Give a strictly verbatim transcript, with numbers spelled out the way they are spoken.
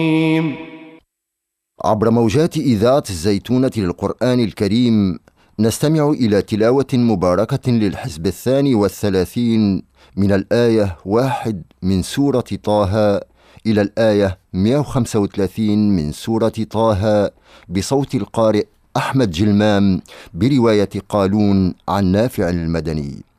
عبر موجات إذاعة الزيتونة للقرآن الكريم نستمع إلى تلاوة مباركة للحزب الثاني والثلاثين من الآية واحد من سورة طه إلى الآية مئة وخمسة وثلاثين من سورة طه بصوت القارئ أحمد جلمام برواية قالون عن نافع المدني.